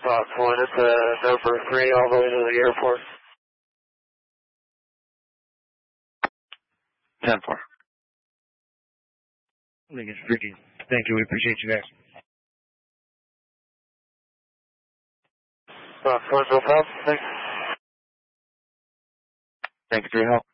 Fox 1, it's number 3 all the way to the airport. 10-4. Lincoln Streaky. Thank you. We appreciate you guys. Fox 1, no problem. Thanks. Thank you for your help.